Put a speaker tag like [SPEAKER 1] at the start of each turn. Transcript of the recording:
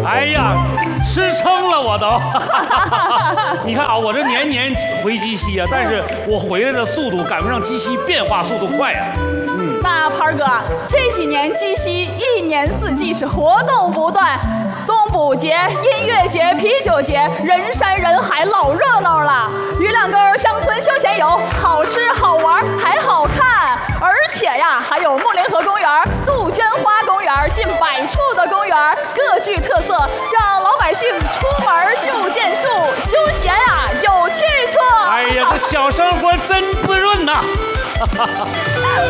[SPEAKER 1] 哎呀，吃撑了我都。你看啊，我这年年回鸡西啊，但是我回来的速度赶不上鸡西变化速度快啊。
[SPEAKER 2] 那盘儿哥，这几年鸡西一年四季是活动不断，动物节、音乐节、啤酒节，人山人海，老热闹了。榆两根乡村休闲游，好吃好玩还好看，而且呀，还有木林河公园、杜鹃花公园，近100处的公园，各具特色，让老百姓出门就见树，休闲呀有去处。
[SPEAKER 1] 哎呀，这小生活真滋润呐！